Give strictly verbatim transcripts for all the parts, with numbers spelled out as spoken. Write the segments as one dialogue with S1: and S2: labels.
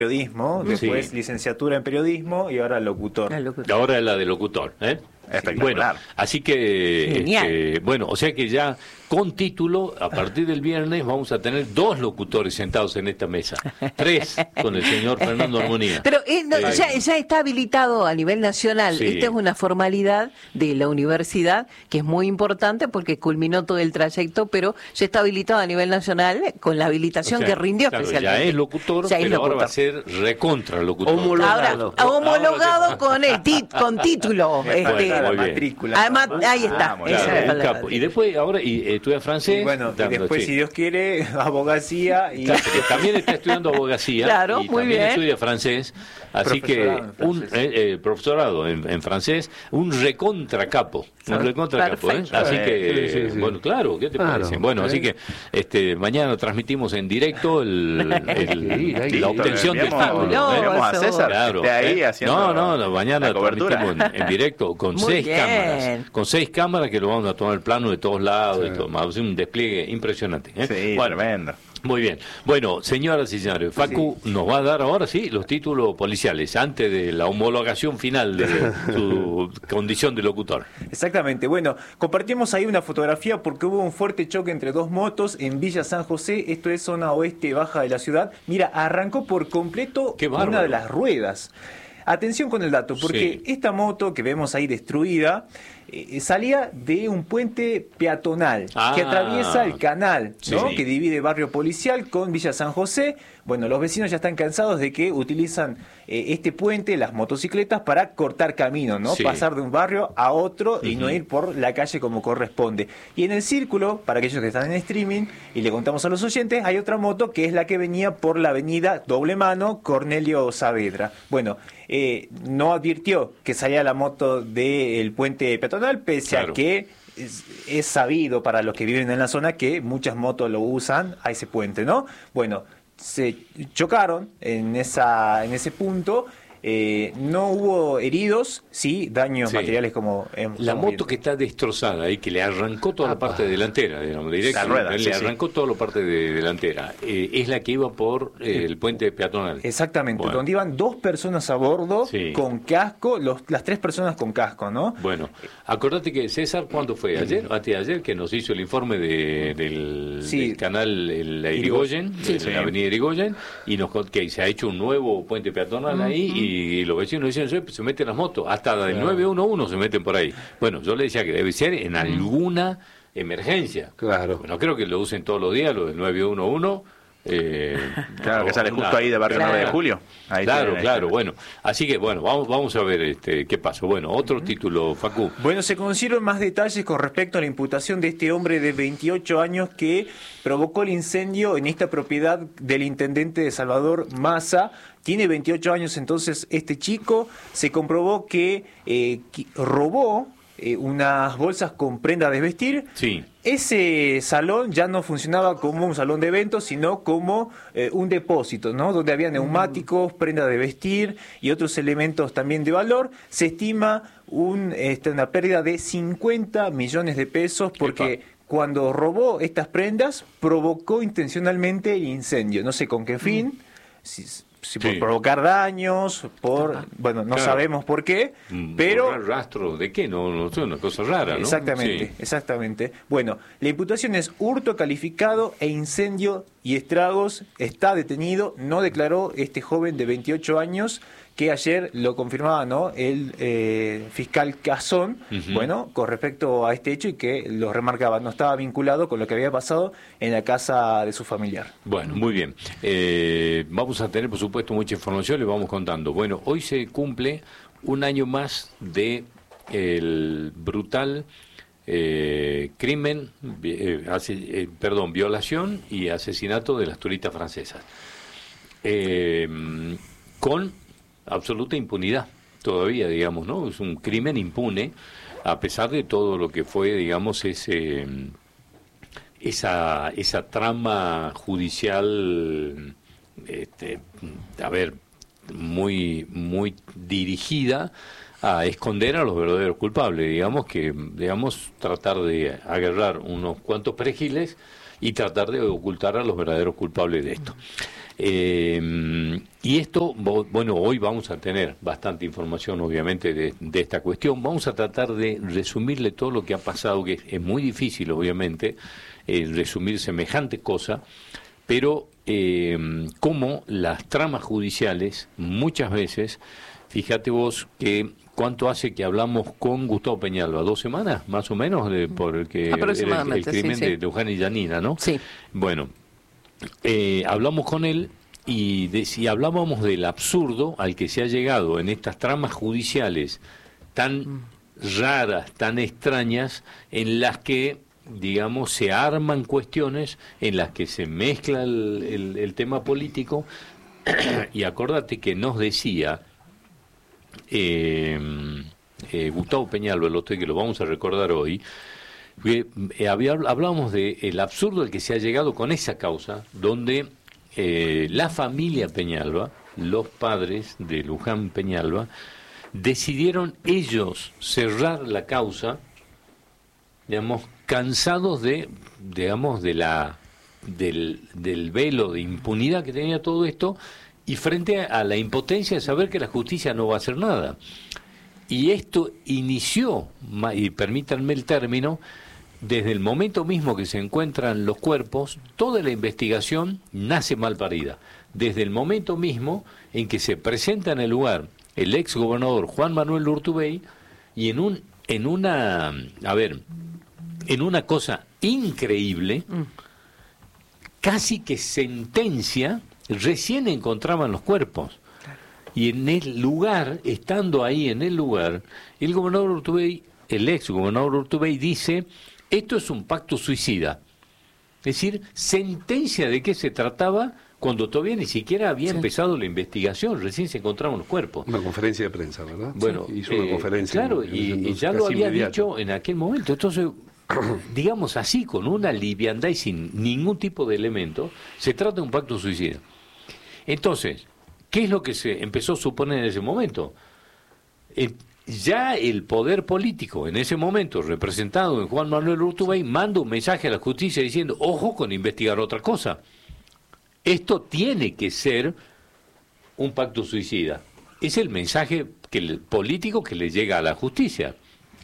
S1: periodismo, después sí. licenciatura en periodismo y ahora locutor.
S2: locutor. Ahora es la de locutor, ¿eh?
S1: Espectacular.
S2: Bueno, así que, este, bueno, o sea que ya con título, a partir del viernes vamos a tener dos locutores sentados en esta mesa. Tres con el señor Fernando Armonía.
S3: Pero eh, no, eh, ya, ya está habilitado a nivel nacional. Sí. Esta es una formalidad de la universidad que es muy importante porque culminó todo el trayecto, pero ya está habilitado a nivel nacional con la habilitación o sea, que rindió
S2: claro,
S3: especialmente.
S2: Ya es locutor,
S3: ya
S2: pero
S3: es locutor.
S2: ahora va a ser recontra locutor.
S3: Homologado. Ahora, homologado ahora con el tit, con título. Este,
S1: la matrícula.
S3: Además, ahí está.
S1: Ah,
S3: esa
S2: claro,
S3: es la
S2: capo. Y después, ahora, y, eh, estudia francés.
S1: Y bueno,
S2: dando,
S1: y después,
S2: sí.
S1: si Dios quiere, abogacía. Y...
S2: Claro, también está estudiando abogacía.
S3: Claro,
S2: y
S3: muy
S2: también
S3: bien.
S2: estudia francés. Así que, un eh, eh, profesorado en, en francés, un recontra capo. Un recontra capo, ¿eh? Así que, sí, sí, sí. bueno, claro, ¿qué te claro, parece? Bueno, así que este mañana transmitimos en directo el, el, el, la obtención del título.
S1: Tenemos a César,
S2: claro,
S1: que esté ahí
S2: ¿eh?
S1: haciendo
S2: No, no, no, mañana transmitimos en, en directo con
S3: muy
S2: seis
S3: bien.
S2: cámaras. Con seis cámaras que lo vamos a tomar el plano de todos lados. Sí. Y todo, vamos a hacer un despliegue impresionante. ¿eh?
S1: Sí,
S2: bueno,
S1: tremendo.
S2: Muy bien. Bueno, señoras y señores, Facu sí. nos va a dar ahora sí los títulos policiales antes de la homologación final de su condición de locutor.
S1: Exactamente. Bueno, compartimos ahí una fotografía porque hubo un fuerte choque entre dos motos en Villa San José. Esto es zona oeste baja de la ciudad. Mira, arrancó por completo una de las ruedas. Atención con el dato, porque sí. esta moto que vemos ahí destruida eh, salía de un puente peatonal ah, que atraviesa el canal, ¿no? Sí. que divide Barrio Policial con Villa San José. Bueno, los vecinos ya están cansados de que utilizan eh, este puente, las motocicletas, para cortar camino, ¿no? Sí. Pasar de un barrio a otro uh-huh. y no ir por la calle como corresponde. Y en el círculo, para aquellos que están en streaming, y le contamos a los oyentes, hay otra moto que es la que venía por la avenida Doble Mano, Cornelio Saavedra. Bueno, eh, no advirtió que salía la moto del puente peatonal, pese claro. a que es, es sabido para los que viven en la zona que muchas motos lo usan a ese puente, ¿no? Bueno, se chocaron en esa en ese punto. Eh, no hubo heridos, sí, daños sí. materiales como...
S2: La moto viendo. que está destrozada y que le arrancó toda ah, la parte delantera, digamos, directo, la rueda, le sí, arrancó sí. toda la parte de delantera, eh, es la que iba por eh, el puente peatonal.
S1: Exactamente, bueno. donde iban dos personas a bordo sí. con casco, los, las tres personas con casco, ¿no?
S2: Bueno, acordate que César, ¿cuándo fue? ¿Ayer? ¿O antes de ayer? Que nos hizo el informe de, del, sí. del canal el, la Irigoyen, sí, de sí. la avenida Irigoyen, y nos que se ha hecho un nuevo puente peatonal uh-huh. ahí, y y los vecinos decían, se meten las motos, hasta del claro. nueve uno uno se meten por ahí. Bueno, yo le decía que debe ser en alguna emergencia.
S4: Claro.
S2: No creo que lo usen todos los días, lo del nueve uno uno. Eh,
S1: claro, que sale justo una, ahí de Barrio claro. nueve de Julio. Ahí
S2: claro, claro, bueno. Así que, bueno, vamos vamos a ver este qué pasó. Bueno, otro uh-huh. título, Facu.
S1: Bueno, se conocieron más detalles con respecto a la imputación de este hombre de veintiocho años que provocó el incendio en esta propiedad del intendente de Salvador Massa. Tiene veintiocho años entonces este chico. Se comprobó que, eh, que robó eh, unas bolsas con prendas de vestir.
S2: Sí.
S1: Ese salón ya no funcionaba como un salón de eventos, sino como eh, un depósito, ¿no? Donde había neumáticos, prendas de vestir y otros elementos también de valor. Se estima un, este, una pérdida de cincuenta millones de pesos porque... Epa. Cuando robó estas prendas, provocó intencionalmente el incendio. No sé con qué fin, mm. si, si por sí. provocar daños, por bueno, no claro. sabemos por qué, pero...
S2: ¿Por rastro de qué? No, no es una cosa rara, ¿no?
S1: Exactamente, sí. exactamente. Bueno, la imputación es hurto calificado e incendio y estragos. Está detenido, no declaró este joven de veintiocho años, que ayer lo confirmaba, ¿no? El eh, fiscal Cazón, uh-huh. bueno, con respecto a este hecho, y que lo remarcaba, no estaba vinculado con lo que había pasado en la casa de su familiar.
S2: Bueno, muy bien. Eh, vamos a tener, por supuesto, mucha información, le vamos contando. Bueno, hoy se cumple un año más de el brutal eh, crimen, eh, hace, eh, perdón, violación y asesinato de las turistas francesas. Eh, con absoluta impunidad todavía, digamos, ¿no? Es un crimen impune, a pesar de todo lo que fue, digamos, ese esa esa trama judicial, este, a ver, muy muy dirigida a esconder a los verdaderos culpables, digamos, que, digamos, tratar de agarrar unos cuantos perejil y tratar de ocultar a los verdaderos culpables de esto. Eh, y esto, bueno, hoy vamos a tener bastante información, obviamente, de, de esta cuestión. Vamos a tratar de resumirle todo lo que ha pasado, que es muy difícil, obviamente, eh, resumir semejante cosa, pero eh, como las tramas judiciales, muchas veces, fíjate vos que cuánto hace que hablamos con Gustavo Peñalba, dos semanas, más o menos, de, por el que era el, el crimen sí, sí. de Luján y Yanina, ¿no?
S3: Sí.
S2: Bueno. Eh, hablamos con él y, de, y hablábamos del absurdo al que se ha llegado en estas tramas judiciales tan raras, tan extrañas, en las que, digamos, se arman cuestiones, en las que se mezcla el, el, el tema político. Y acordate que nos decía eh, eh, Gustavo Peñalba, el otro, que lo vamos a recordar hoy, que eh, había, hablábamos de el absurdo al que se ha llegado con esa causa, donde eh, la familia Peñalba, los padres de Luján Peñalba, decidieron ellos cerrar la causa, digamos, cansados de, digamos, de la del, del velo de impunidad que tenía todo esto, y frente a la impotencia de saber que la justicia no va a hacer nada. Y esto inició, y permítanme el término, desde el momento mismo que se encuentran los cuerpos, toda la investigación nace mal parida. Desde el momento mismo en que se presenta en el lugar el ex gobernador Juan Manuel Urtubey, y en un en una a ver en una cosa increíble, mm. casi que sentencia, recién encontraban los cuerpos. Y en el lugar, estando ahí en el lugar, el gobernador Urtubey, el ex gobernador Urtubey, dice: esto es un pacto suicida. Es decir, sentencia de qué se trataba cuando todavía ni siquiera había sí. empezado la investigación, recién se encontraban los cuerpos.
S4: Una conferencia de prensa, ¿verdad?
S2: Bueno,
S4: sí, hizo una
S2: eh,
S4: conferencia.
S2: Claro,
S4: en,
S2: y,
S4: en,
S2: y ya lo había
S4: inmediato.
S2: dicho en aquel momento. Entonces, digamos así, con una liviandad y sin ningún tipo de elemento, se trata de un pacto suicida. Entonces, ¿qué es lo que se empezó a suponer en ese momento? Eh, ya el poder político, en ese momento, representado en Juan Manuel Urtubey, manda un mensaje a la justicia diciendo: ojo con investigar otra cosa. Esto tiene que ser un pacto suicida. Es el mensaje que el político que le llega a la justicia.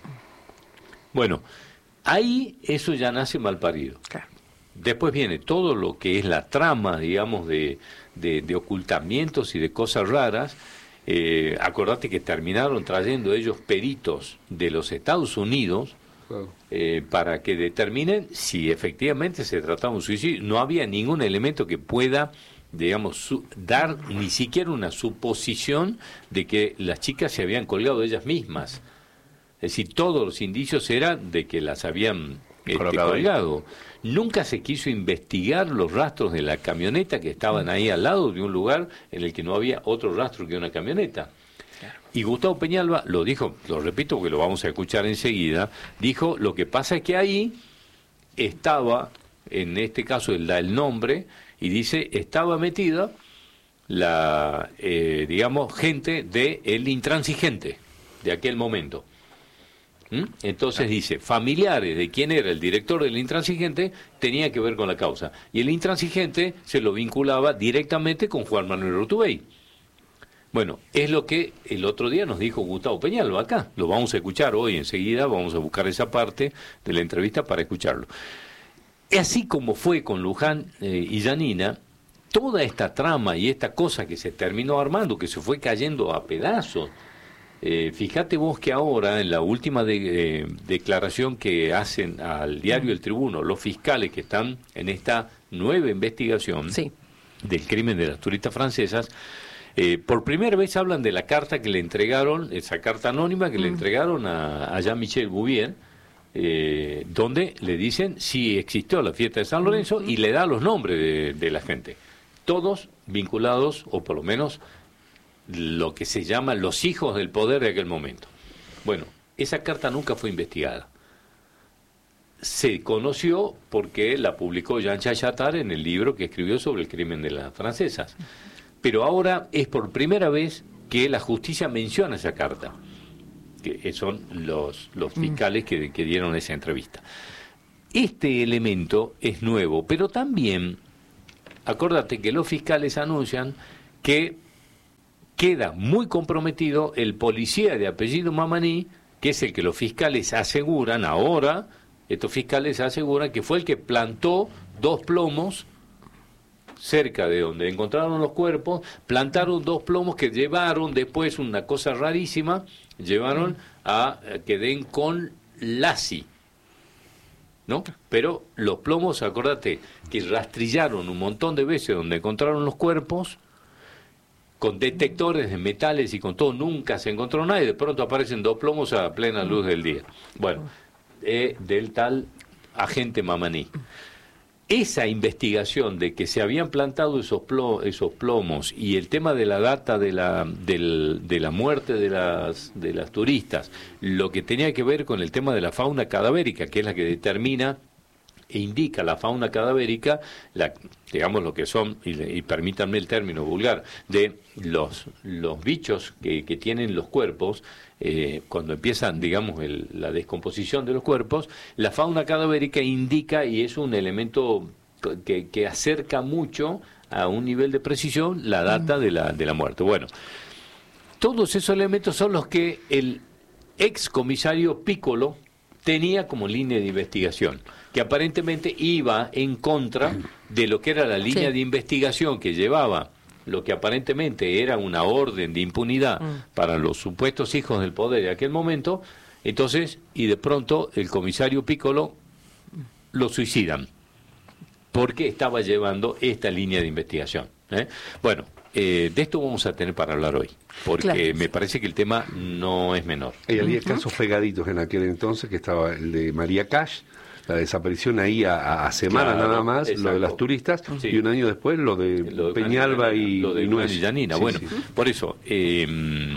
S2: Bueno, ahí eso ya nace mal parido. Claro. Después viene todo lo que es la trama, digamos, de, de, de ocultamientos y de cosas raras. Eh, acordate que terminaron trayendo ellos peritos de los Estados Unidos, claro. eh, para que determinen si efectivamente se trataba de un suicidio. No había ningún elemento que pueda, digamos, su, dar ni siquiera una suposición de que las chicas se habían colgado de ellas mismas. Es decir, todos los indicios eran de que las habían este, colgado. Nunca se quiso investigar los rastros de la camioneta que estaban ahí al lado de un lugar en el que no había otro rastro que una camioneta. Claro. Y Gustavo Peñalba lo dijo, lo repito porque lo vamos a escuchar enseguida, dijo: lo que pasa es que ahí estaba, en este caso él da el nombre, y dice, estaba metida la, eh, digamos, gente de el intransigente de aquel momento. ¿Mm? Entonces ah. dice, familiares de quien era el director del intransigente tenía que ver con la causa, y el intransigente se lo vinculaba directamente con Juan Manuel Urtubey. Bueno, es lo que el otro día nos dijo Gustavo Peñalba acá, lo vamos a escuchar hoy enseguida, vamos a buscar esa parte de la entrevista para escucharlo. Así como fue con Luján eh, y Yanina, toda esta trama y esta cosa que se terminó armando, que se fue cayendo a pedazos. Eh, fíjate vos que ahora, en la última de, eh, declaración que hacen al diario El Tribuno, los fiscales que están en esta nueva investigación sí. del crimen de las turistas francesas, eh, por primera vez hablan de la carta que le entregaron, esa carta anónima que mm. le entregaron a, a Jean-Michel Bouvier, eh, donde le dicen si existió la fiesta de San Lorenzo mm. y le da los nombres de, de la gente. Todos vinculados, o por lo menos lo que se llama los hijos del poder de aquel momento. Bueno, esa carta nunca fue investigada. Se conoció porque la publicó Jean Chachatar en el libro que escribió sobre el crimen de las francesas. Pero ahora es por primera vez que la justicia menciona esa carta, que son los, los fiscales que, que dieron esa entrevista. Este elemento es nuevo, pero también acordate que los fiscales anuncian que queda muy comprometido el policía de apellido Mamaní, que es el que los fiscales aseguran ahora, estos fiscales aseguran que fue el que plantó dos plomos cerca de donde encontraron los cuerpos, plantaron dos plomos que llevaron después una cosa rarísima, llevaron a que den con Lassi, ¿no? Pero los plomos, acordate, que rastrillaron un montón de veces donde encontraron los cuerpos, con detectores de metales y con todo, nunca se encontró nada, y de pronto aparecen dos plomos a plena luz del día. Bueno, eh, del tal agente Mamaní. Esa investigación de que se habían plantado esos, plo, esos plomos y el tema de la data de la, del, de la muerte de las, de las turistas, lo que tenía que ver con el tema de la fauna cadavérica, que es la que determina e indica la fauna cadavérica, la, digamos lo que son, y, y permítanme el término vulgar, de los, los bichos que, que tienen los cuerpos, eh, cuando empiezan, digamos, el, la descomposición de los cuerpos, la fauna cadavérica indica y es un elemento que, que acerca mucho a un nivel de precisión la data de la, de la muerte. Bueno, todos esos elementos son los que el ex comisario Piccolo tenía como línea de investigación, que aparentemente iba en contra de lo que era la línea sí. de investigación que llevaba lo que aparentemente era una orden de impunidad mm. para los supuestos hijos del poder de aquel momento. Entonces, y de pronto el comisario Piccolo lo suicidan, porque estaba llevando esta línea de investigación, ¿eh? Bueno, eh, de esto vamos a tener para hablar hoy, porque claro. me parece que el tema no es menor.
S4: Y había casos pegaditos en aquel entonces, que estaba el de María Cash, la desaparición ahí a, a semanas claro, nada más, exacto. lo de las turistas, sí. y un año después lo de, lo de Peñalba y
S2: lo de
S4: y
S2: Nuez y Yanina. Sí, bueno, sí. por eso, eh,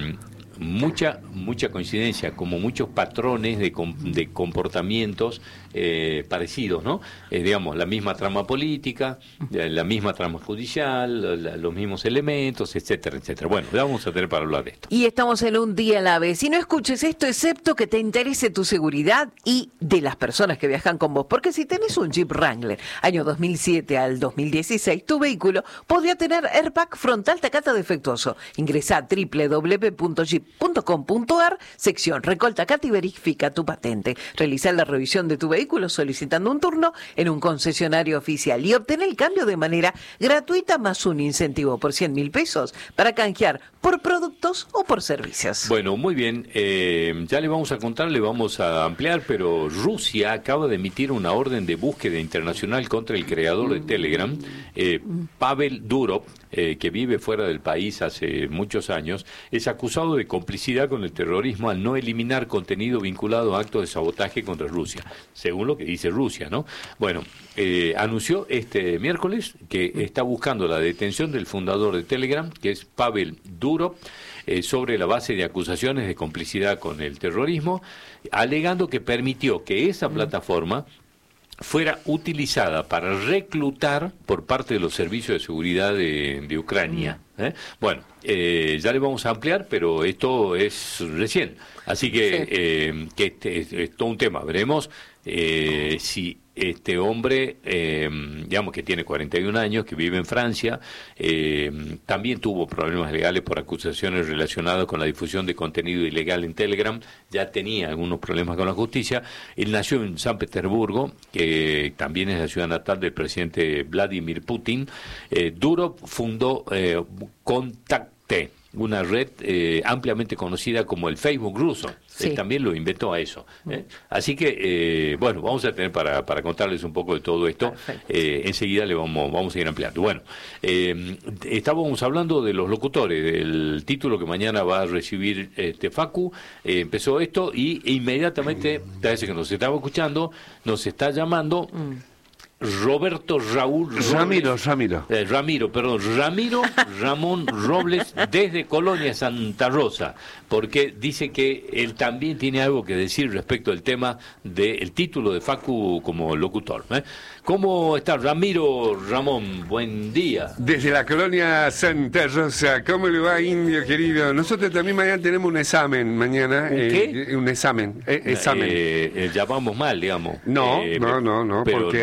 S2: mucha mucha coincidencia, como muchos patrones de, de comportamientos eh, parecidos, ¿no? Eh, digamos, la misma trama política, la misma trama judicial, la, los mismos elementos, etcétera, etcétera. Bueno, ya vamos a tener para hablar de esto.
S3: Y estamos en un día a la vez. Y no escuches esto excepto que te interese tu seguridad y de las personas que viajan con vos. Porque si tenés un Jeep Wrangler, año dos mil siete al dos mil dieciséis, tu vehículo podría tener airbag frontal Takata defectuoso. Ingresa a doble u doble u doble u punto jeep punto com punto a r, sección Recol Takata y verifica tu patente. Realiza la revisión de tu vehículo solicitando un turno en un concesionario oficial y obtener el cambio de manera gratuita más un incentivo por cien mil pesos para canjear por productos o por servicios.
S2: Bueno, muy bien. Eh, ya le vamos a contar, le vamos a ampliar, pero Rusia acaba de emitir una orden de búsqueda internacional contra el creador de Telegram, eh, Pavel Durov, eh, que vive fuera del país hace muchos años. Es acusado de complicidad con el terrorismo al no eliminar contenido vinculado a actos de sabotaje contra Rusia, según lo que dice Rusia, ¿no? Bueno, eh, anunció este miércoles que está buscando la detención del fundador de Telegram, que es Pavel Durov, eh, sobre la base de acusaciones de complicidad con el terrorismo, alegando que permitió que esa plataforma fuera utilizada para reclutar por parte de los servicios de seguridad de, de Ucrania. ¿eh? Bueno, eh, ya le vamos a ampliar, pero esto es recién. Así que, sí. eh, que este es, es todo un tema. Veremos eh, si este hombre, eh, digamos que tiene cuarenta y un años, que vive en Francia, eh, también tuvo problemas legales por acusaciones relacionadas con la difusión de contenido ilegal en Telegram, ya tenía algunos problemas con la justicia. Él nació en San Petersburgo, que también es la ciudad natal del presidente Vladimir Putin. Eh, Durov fundó eh, Contacte, una red eh, ampliamente conocida como el Facebook ruso. Sí. Él también lo inventó a eso. ¿eh? Así que, eh, bueno, vamos a tener para, para contarles un poco de todo esto. Eh, enseguida le vamos, vamos a ir ampliando. Bueno, eh, estábamos hablando de los locutores, del título que mañana va a recibir este Facu. Eh, empezó esto y inmediatamente, parece que nos estaba escuchando, nos está llamando... Mm. Roberto Raúl Robles,
S4: Ramiro, Ramiro.
S2: Eh, Ramiro, perdón, Ramiro Ramón Robles desde Colonia Santa Rosa, porque dice que él también tiene algo que decir respecto al tema del título de Facu como locutor. ¿eh? ¿Cómo está Ramiro Ramón? Buen día.
S4: Desde la Colonia Santa Rosa, ¿cómo le va, indio querido? Nosotros también mañana tenemos un examen, mañana.
S2: ¿Un qué?
S4: Eh, un examen, eh, examen.
S2: Eh, eh, llamamos mal, digamos.
S4: No,
S2: eh,
S4: no, no, no, porque ahora está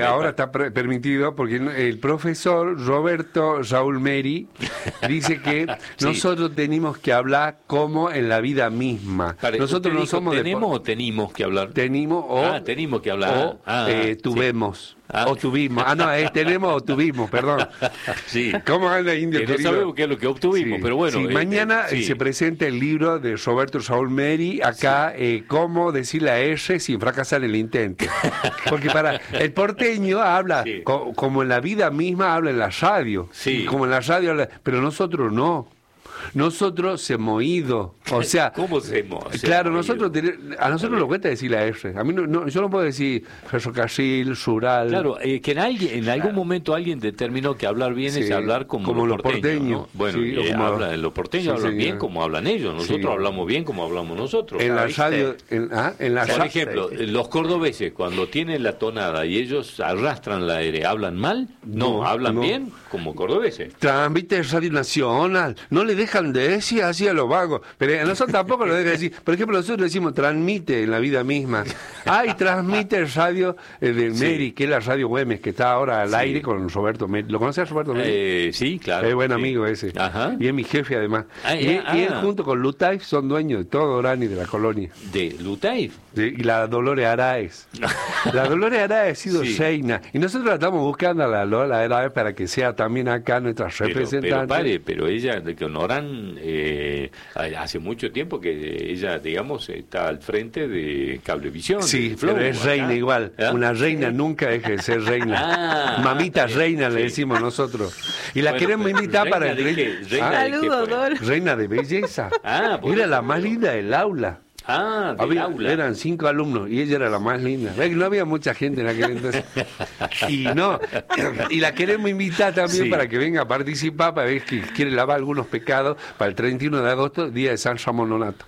S4: está pre- permitido porque el profesor Roberto Raúl Meri dice que sí. nosotros tenemos que hablar como en la vida misma.
S2: Pare,
S4: nosotros no
S2: dijo,
S4: somos
S2: ¿tenemos
S4: de...
S2: o tenemos que hablar?
S4: Tenemos o...
S2: Ah, tenemos que hablar.
S4: O
S2: ah,
S4: eh,
S2: sí.
S4: tuvemos.
S2: Ah.
S4: O tuvimos. Ah, no, es tenemos o tuvimos, perdón.
S2: Sí.
S4: ¿Cómo anda Indio?
S2: Que no sabemos qué es lo que obtuvimos,
S4: sí.
S2: pero bueno.
S4: Sí,
S2: eh,
S4: mañana
S2: eh, sí.
S4: se presenta el libro de Roberto Saúl Meri, acá, sí. eh, cómo decir la R sin fracasar en el intento. Porque para el porteño habla, sí. co- como en la vida misma habla en la radio.
S2: Sí.
S4: Como en la radio habla, pero nosotros no. Nosotros hemos ido, o sea...
S2: ¿Cómo se hemos?
S4: Claro, nosotros ten, a nosotros nos cuesta decir la R. A mí no, no, yo no puedo decir ferrocarril, rural...
S2: Claro, eh, que en, alguien, en algún momento alguien determinó que hablar bien sí, es hablar como,
S4: como
S2: los
S4: porteños.
S2: Porteño, ¿no? Bueno,
S4: sí,
S2: eh,
S4: como,
S2: habla, los porteños sí, hablan señor. bien como hablan ellos. Nosotros sí. hablamos bien como hablamos nosotros.
S4: En la radio... En, ah, en la
S2: Por ejemplo, los cordobeses, cuando tienen la tonada y ellos arrastran la R, ¿hablan mal? No, no hablan no. bien como cordobeses.
S4: Transmite Radio Nacional. No le dejan de decir así a los vagos. Pero a nosotros tampoco lo dejan de decir. Por ejemplo, nosotros decimos transmite en la vida misma. Ay, transmite el radio eh, del sí. Meri, que es la radio Güemes, que está ahora al sí. aire con Roberto Meri. ¿Lo conoces a Roberto Meri?
S2: Eh, sí, claro.
S4: Es buen
S2: sí.
S4: amigo ese.
S2: Ajá.
S4: Y es mi jefe además. Ah, y,
S2: ah,
S4: y él junto con Lutaif son dueños de todo Orani de la colonia.
S2: ¿De Lutaif?
S4: Sí, y la Dolores Araez. La Dolores Araez ha sido sí. reina. Y nosotros la estamos buscando a la Lola Araez para que sea también acá nuestra representante.
S2: Pero, pero pare, pero ella, que honoran, eh, hace mucho tiempo que ella, digamos, está al frente de Cablevisión.
S4: Sí,
S2: de Flow,
S4: pero es acá. Reina igual. ¿Ah? Una reina nunca deja de ser reina. Ah, Mamita reina, sí. le decimos nosotros. Y la bueno, queremos invitar para el
S2: rey.
S3: Saludos,
S4: ah, reina de belleza. Ah, era la más linda del aula.
S2: Ah, del
S4: había,
S2: aula.
S4: Eran cinco alumnos y ella era la más linda. No había mucha gente en aquel entonces. Y no, y la queremos invitar también sí. para que venga a participar, para ver que quiere lavar algunos pecados para el treinta y uno de agosto, día de San Ramón Nonato.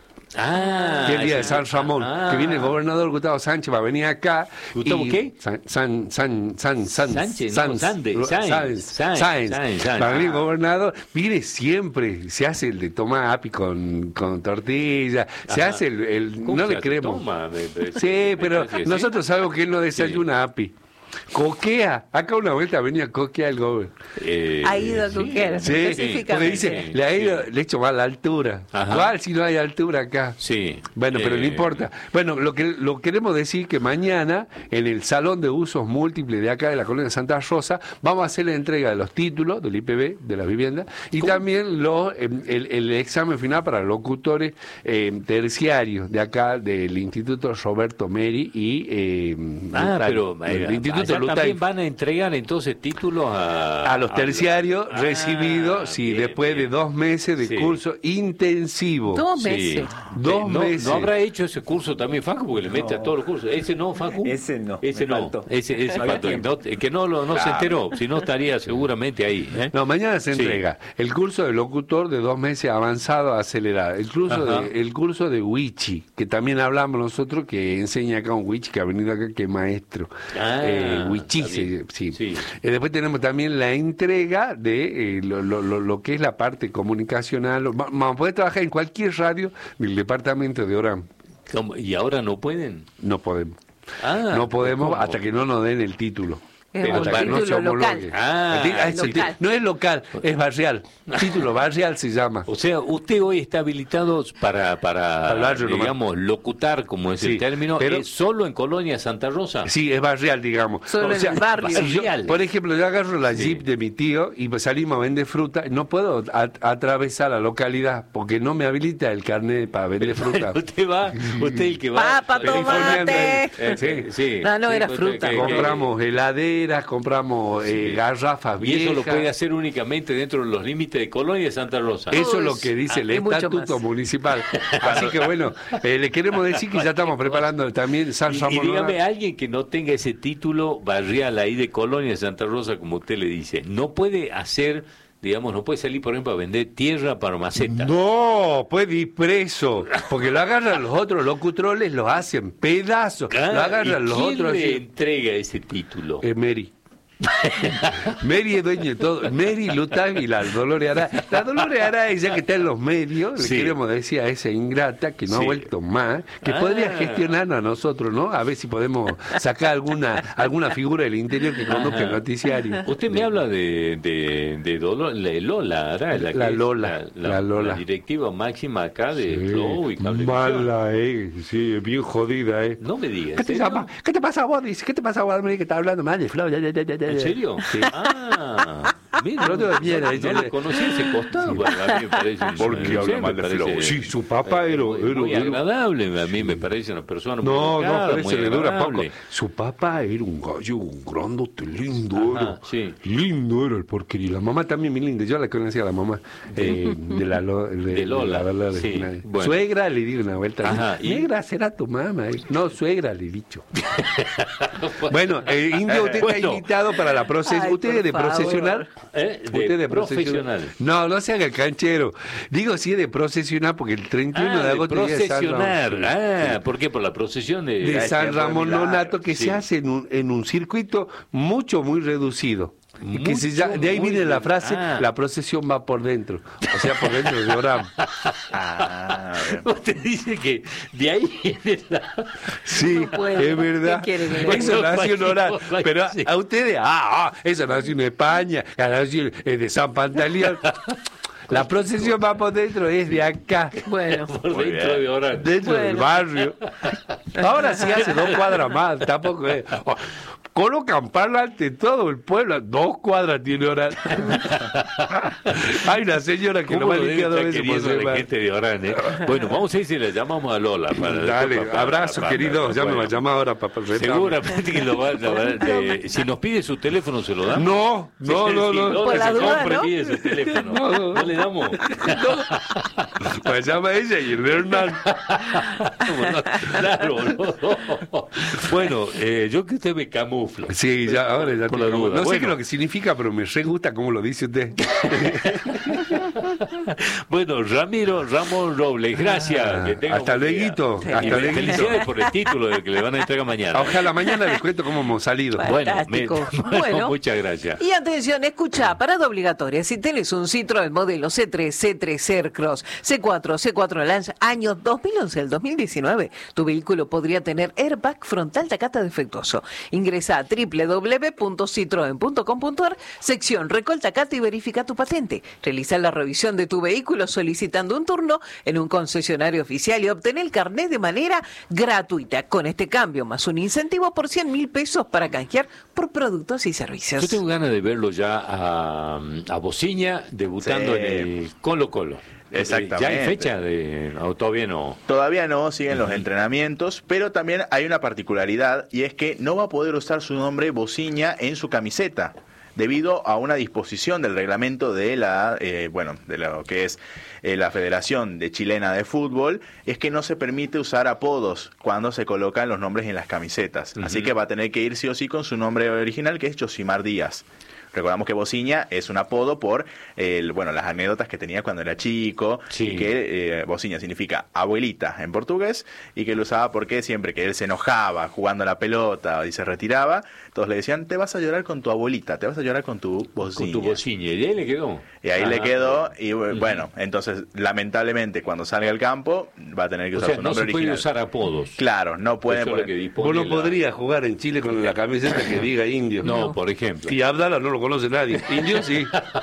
S2: Ah,
S4: que el día de San Ramón, ah, que viene el gobernador Gustavo Sánchez, va a venir acá.
S2: ¿Gustavo
S4: y
S2: qué?
S4: San, San, San, San, San,
S2: Sánchez,
S4: San,
S2: no, Sande, Sáenz,
S4: Sáenz, va a venir el gobernador, viene siempre, se hace el de tomar api con, con tortilla, se Ajá. hace el, el no le creemos.
S2: Toma, me, me,
S4: sí, me pero nosotros ¿sí? sabemos que él no desayuna sí. api. Coquea, acá una vuelta venía a coquear el gobierno.
S3: Eh, ha ido a coquear,
S4: sí, específicamente. Porque dice, sí, le ha ido, sí. le he hecho mal la altura. Ajá. ¿Cuál si no hay altura acá?
S2: Sí.
S4: Bueno, pero eh, no importa. Bueno, lo que lo queremos decir que mañana, en el Salón de Usos Múltiples de acá de la Colonia de Santa Rosa, vamos a hacer la entrega de los títulos del I P B, de las viviendas, y ¿Cómo? también lo, el, el examen final para locutores eh, terciarios de acá del Instituto Roberto Meri y eh,
S2: ah,
S4: del,
S2: pero
S4: del
S2: eh,
S4: Instituto
S2: también van a entregar entonces títulos a...
S4: A los terciarios a los... recibidos, ah, sí, bien, después bien. de dos meses de sí. curso intensivo.
S3: Dos meses.
S2: Sí.
S4: Dos
S2: no,
S4: meses.
S2: ¿No habrá hecho ese curso también Facu? Porque le mete no. a todos los cursos. ¿Ese no, Facu?
S1: Ese no.
S2: Ese no. Faltó. Ese, ese faltó. No, que no, lo, no claro. se enteró, si no estaría seguramente ahí. ¿eh?
S4: No, mañana se entrega sí. el curso de locutor de dos meses avanzado a acelerado. El curso, de, el curso de Wichi, que también hablamos nosotros, que enseña acá un Wichi que ha venido acá, que es maestro. Ah. Eh, Wichi, sí. sí. sí. Eh, después tenemos también la entrega de eh, lo, lo, lo que es la parte comunicacional. Vamos a poder trabajar en cualquier radio del departamento de Orán.
S2: ¿Y ahora no pueden?
S4: No podemos.
S2: Ah,
S4: no podemos hasta que no nos den el título.
S3: Pero para no se homologue.
S2: Ah,
S4: ah, local. No es local, es barrial. Título barrial se llama.
S2: O sea, usted hoy está habilitado para, para, para digamos, locutar, como es sí, el término, pero, ¿es solo en Colonia Santa Rosa?
S4: Sí, es barrial, digamos.
S3: Solo o sea, en el barrio.
S4: Si yo, por ejemplo, yo agarro la sí. jeep de mi tío y salimos a vender fruta, no puedo a, atravesar la localidad porque no me habilita el carnet para vender pero, fruta.
S2: Usted va, usted el que va.
S3: Papa, tomate.
S2: Eh, sí, sí.
S3: No, no era fruta.
S4: Que, compramos heladera. Compramos eh, sí. garrafas viejas.
S2: Y eso lo puede hacer únicamente dentro de los límites de Colonia y Santa Rosa.
S4: Eso es lo que dice ah, el estatuto municipal. Así que bueno, eh, le queremos decir que ya estamos preparando también San Ramón.
S2: Y, y dígame, alguien que no tenga ese título barrial ahí de Colonia y Santa Rosa, como usted le dice, no puede hacer... Digamos, no puede salir, por ejemplo, a vender tierra para macetas.
S4: No, puede ir preso, porque lo agarran los otros locutroles, lo hacen pedazos.
S2: Ah,
S4: lo agarran
S2: ¿y
S4: los
S2: quién
S4: otros.
S2: le
S4: así.
S2: entrega ese título?
S4: Eh, Meri. Mary es dueña de todo. Mary, Lutag y la Dolores Araya. La Dolores Araya, ya que está en los medios, sí. le queremos decir a esa ingrata que no sí. ha vuelto más, que ah. podría gestionarnos a nosotros, ¿no? A ver si podemos sacar alguna alguna figura del interior que conduzca el noticiario.
S2: Usted me habla de, de, de, Dolor, de Lola Araya.
S4: La, la Lola.
S2: La, la,
S4: la Lola.
S2: La directiva máxima acá de sí. Flow y Cablevisión.
S4: Mala, eh. Sí, bien jodida, eh.
S2: No me digas.
S4: ¿Qué te, llama? ¿Qué te pasa a vos? Dice, ¿qué te pasa a vos? Que está hablando mal de Flow. Ya, ya, ya, ya, ya.
S2: ¿En serio? Sí. Ah, mira, no,
S4: no, mira,
S2: no le conocí ese costado. Sí. Bueno, a mí me parece un,
S4: porque habla mal de Flow. Sí, su papá era,
S2: muy,
S4: era
S2: muy agradable. A mí me parece una persona muy
S4: no,
S2: educada,
S4: no, parece
S2: muy
S4: le dura
S2: agradable.
S4: poco. Su papá era un gallo, un grandote, lindo.
S2: Ajá,
S4: era.
S2: Sí.
S4: Lindo era el porquería. La mamá también muy linda. Yo la conocía a la mamá eh, de la de,
S2: de Lola.
S4: De la, de
S2: sí.
S4: bueno. Suegra le di una vuelta.
S2: Ajá, ¿y?
S4: Negra será tu mamá. Eh. No, suegra le he dicho. Bueno, eh, Indio, usted bueno. está invitado para la procesión. ¿Usted es de procesionar?
S2: ¿Eh? De
S4: ¿Usted de
S2: profesional?
S4: No, no se haga canchero. Digo sí es de procesionar porque el treinta y uno
S2: ah,
S4: de agosto
S2: de procesionar.
S4: San
S2: Ah, sí. ¿Por qué? Por la procesión de,
S4: de San Ramón Nonato que
S2: sí.
S4: se hace en un, en un circuito mucho, muy reducido.
S2: Mucho,
S4: que se llama, de ahí viene la frase,
S2: ah.
S4: la procesión va por dentro. O sea, por dentro de oramos.
S2: Ah, usted dice que de ahí viene la...
S4: Sí, no es verdad. Eso nació en oral. Pero a, a ustedes, ah, ah, eso nació en España, nació de San Pantaleón. La procesión va por dentro, es de acá.
S3: Bueno,
S2: por dentro de Orán.
S4: Dentro bueno. del barrio. Ahora sí hace dos cuadras más, tampoco es. Oh, colocan parlante en todo el pueblo, dos cuadras tiene Orán. Hay una señora que lo va a limpiar dos veces por semana.
S2: Gente de Orán, ¿eh? Bueno, vamos a ver si le llamamos a Lola. Para
S4: Dale, para, abrazo, para, querido. Para, ya bueno. me va a llamar ahora para presentarme.
S2: Seguramente que lo va, lo va de, si nos pide su teléfono, ¿se lo damos?
S4: No, no,
S2: sí,
S4: no.
S2: Si
S4: no.
S2: Lola se
S3: duda,
S2: compra
S3: ¿no?
S2: pide su teléfono. No, no, no le damos.
S4: No. Pues llama ella y el Hernán.
S2: Bueno, claro, no, no. Bueno, eh, yo que usted me camufla.
S4: Sí, ya, ahora ya
S2: por la duda.
S4: No
S2: bueno.
S4: sé qué es lo que significa, pero me re gusta cómo lo dice usted.
S2: Bueno, Ramiro Ramón Robles, gracias.
S4: Ah,
S2: que tenga
S4: hasta luego.
S2: Sí. Hasta luego. Felicidades por el título del que le van a entregar mañana.
S4: Ojalá mañana les cuento cómo hemos salido.
S2: Bueno, me,
S3: bueno,
S2: muchas gracias.
S3: Y atención, escucha, parada obligatoria. Si tenés un Citroën modelo C tres, C tres Aircross, C cuatro, C cuatro Lance, año dos mil once al dos mil diecinueve, tu vehículo podría tener airbag frontal Takata defectuoso. Ingresa a doble u doble u doble u punto citroen punto com punto a r, sección Recol Takata y verifica tu patente. Realiza la revisión de tu vehículo solicitando un turno en un concesionario oficial y obtener el carnet de manera gratuita. Con este cambio, más un incentivo por cien mil pesos para canjear por productos y servicios.
S2: Yo tengo ganas de verlo ya a, a Bociña debutando sí. en el Colo Colo.
S1: Exactamente.
S2: ¿Ya hay fecha de o todavía no?
S1: Todavía no, siguen los entrenamientos, pero también hay una particularidad y es que no va a poder usar su nombre Bociña en su camiseta debido a una disposición del reglamento de la eh, bueno de lo que es eh, la Federación de Chilena de Fútbol, es que no se permite usar apodos cuando se colocan los nombres en las camisetas. Uh-huh. Así que va a tener que ir sí o sí con su nombre original, que es Josimar Díaz. Recordamos que Bociña es un apodo por el, bueno, las anécdotas que tenía cuando era chico,
S2: sí.
S1: y que eh, Bociña significa abuelita en portugués, y que lo usaba porque siempre que él se enojaba jugando a la pelota y se retiraba, todos le decían, te vas a llorar con tu abuelita, te vas a llorar con tu Bociña.
S2: Con tu Bociña, y ahí le quedó.
S1: Y ahí Ajá. le quedó, y bueno, entonces lamentablemente cuando salga al campo va a tener que usar
S2: o sea,
S1: su nombre
S2: no se
S1: original.
S2: puede usar apodos.
S1: Claro, no puede.
S4: Vos no podrías jugar en Chile con la camiseta que diga indio.
S2: No, no, por ejemplo.
S4: Y Abdala no lo conoce nadie. Indio sí.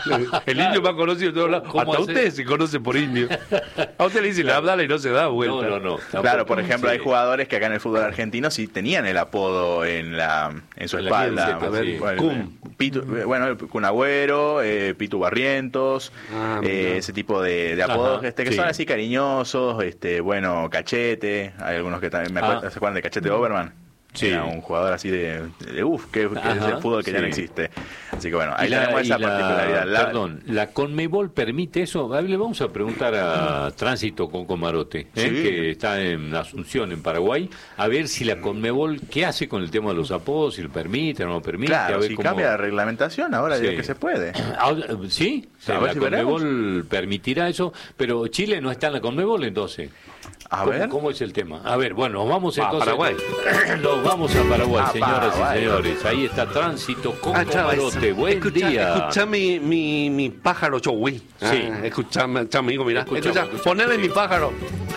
S4: El indio más conocido de todos lados. Hasta hace? Usted se conoce por indio. A usted le dice la Abdala y no se da vuelta.
S2: No, no, no.
S1: Tampoco. Claro, por ejemplo, sí. hay jugadores que acá en el fútbol argentino sí tenían el apodo en la en su en espalda.
S4: A ver, sí.
S1: bueno, Cum. Pitu, bueno, Kun Agüero, eh, Pitu Barrientos, ah, eh, ese tipo de, de apodos este, que sí. son así cariñosos, este, bueno, Cachete, hay algunos que también me acuerdo, ah. ¿se acuerdan de Cachete Oberman?
S2: Sí.
S1: Era un jugador así de, de uff, que, que es el fútbol que sí. ya no existe.
S5: Así que bueno, ahí
S2: la,
S5: tenemos esa
S2: la,
S5: particularidad. La,
S2: perdón, ¿la Conmebol permite eso? A ver, le vamos a preguntar a Tránsito con Comarote, ¿eh?
S5: Sí.
S2: que está en Asunción, en Paraguay, a ver si la Conmebol, ¿qué hace con el tema de los apodos? Si lo permite o no lo permite.
S5: claro,
S2: a ver
S5: si
S2: cómo...
S5: cambia la reglamentación, ahora
S2: Sí.
S5: dirá que se puede.
S2: Ahora, ¿sí? O sea,
S5: A ver
S2: la
S5: si
S2: Conmebol
S5: veremos.
S2: permitirá eso, pero Chile no está en la Conmebol, entonces.
S5: A
S2: ¿Cómo,
S5: ver.
S2: ¿Cómo es el tema? A ver, bueno, nos vamos
S4: A
S2: entonces.
S4: Paraguay.
S2: Nos vamos a Paraguay,
S5: A
S2: señoras
S5: Paraguay.
S2: y señores. Ahí está Tránsito con
S4: Ah, chao,
S2: Comarote.
S4: eso.
S2: Buen
S4: escucha,
S2: día.
S4: Escucha mi, mi, mi pájaro chogüí.
S2: Sí.
S4: Ah, escuchame, chao, amigo, mira.
S2: Escuchamos,
S4: Escucha,
S2: escuchamos,
S4: ponele
S2: sí.
S4: mi pájaro.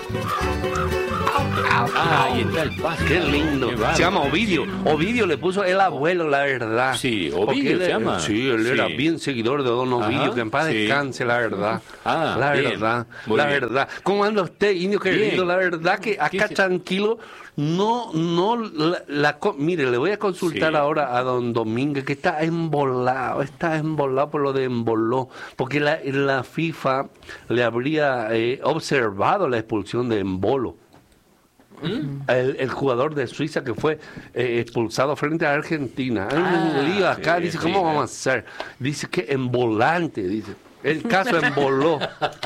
S2: Ah, ahí está el pájaro.
S4: Qué lindo.
S2: Qué bárbaro.
S4: Se llama Ovidio. Ovidio le puso el abuelo, la verdad.
S2: Sí,
S4: Porque
S2: Ovidio
S4: él
S2: se
S4: era-
S2: llama.
S4: Sí, él era
S2: Sí.
S4: bien seguidor de Don Ovidio,
S2: Ajá,
S4: que en paz
S2: sí.
S4: descanse, la verdad.
S2: Ah,
S4: la
S2: bien.
S4: verdad,
S2: Muy
S4: la
S2: bien.
S4: verdad. ¿Cómo anda usted, indio querido?
S2: Bien.
S4: La verdad que acá
S2: se-
S4: tranquilo, no, no, la, la co- mire, le voy a consultar
S2: Sí.
S4: ahora a don Domínguez, que está embolado, está embolado por lo de emboló, porque la, la FIFA le habría eh, observado la expulsión de Embolo. El, el jugador de Suiza que fue eh, expulsado frente a Argentina. Hay
S2: Ah,
S4: un lío acá,
S2: sí,
S4: dice,
S2: sí,
S4: ¿cómo
S2: sí.
S4: vamos a hacer? Dice que en volante, dice. El caso emboló.